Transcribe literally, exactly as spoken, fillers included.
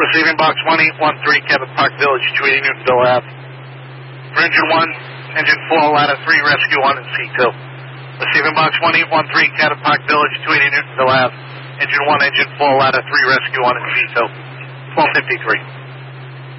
Receiving box one eight one three, Cabot Park Village, two eighty Newtonville Ave. For engine one, engine four, ladder three, rescue one, and C two. Receiving box one eight one three, Cabot Park Village, two eighty Newtonville Ave. Engine one, engine four, ladder three, rescue one, and C two. twelve fifty-three.